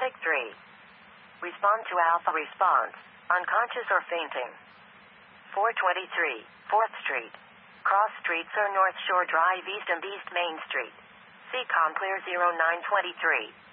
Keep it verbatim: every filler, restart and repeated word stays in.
Medic three. Respond to Alpha response. Unconscious or fainting. four twenty-three, fourth Street. Cross streets are North Shore Drive East and East Main Street. C COM clear zero nine twenty-three.